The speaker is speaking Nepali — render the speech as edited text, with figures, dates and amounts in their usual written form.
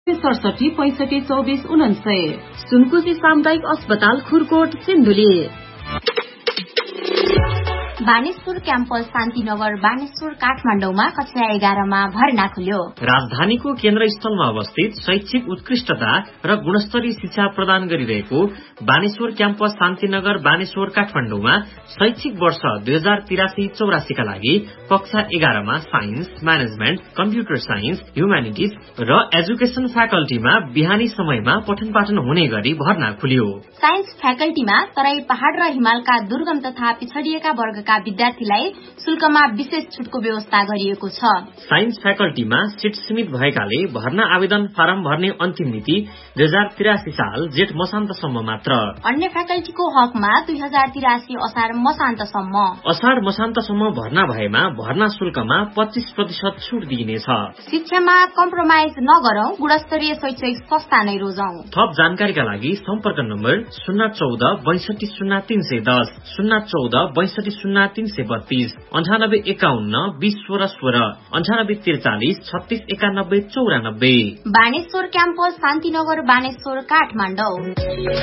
67 65 24 49। सुनकोशी सामुदायिक अस्पताल खुरकोट सिन्धुली। बानेश्वर क्याम्पस शान्तिनगर बानेश्वर काठमाडौँमा कक्षा 11 मा भर्ना खुल्यो। राजधानीको केन्द्र स्थलमा अवस्थित शैक्षिक उत्कृष्टता र गुणस्तरीय शिक्षा प्रदान गरिरहेको बानेश्वर क्याम्पस शान्तिनगर बानेश्वर काठमाडौँमा शैक्षिक वर्ष 2083-84 का लागि कक्षा 11 मा science, management, computer science, humanities र एजुकेशन फ्याकल्टीमा बिहानी समयमा पठन पाठन हुने गरी भर्ना खुल्यो। साइन्स फ्याकल्टीमा तराई पहाड़ र हिमालका दुर्गम तथा पिछडिएका वर्गका विद्यार्थीलाई शुल्कमा विशेष छुटको व्यवस्था गरिएको छ। साइन्स फ्याकल्टीमा सिट सीमित भएकाले भर्ना आवेदन फारम भर्ने अन्तिम मिति 2083 साल जेठ मसान्तसम्म मात्र। अन्य फ्याकल्टीको हकमा 2083 असार मसान्तसम्म। असार मसान्तसम्म भर्ना भएमा भर्ना शुल्कमा 25% छुट दिइनेछ। शिक्षामा कम्प्रोमाइज नगरौं, गुणस्तरीय शैक्षिक संस्था नै रोजौं। थप जानकारीका लागि सम्पर्क नम्बर 014 62 0310, 014 62 0332, 98 51 20 16 16, 98 43 36 91 94। बानेश्वर क्याम्पस शान्तिनगर बानेश्वर काठमाडौँ।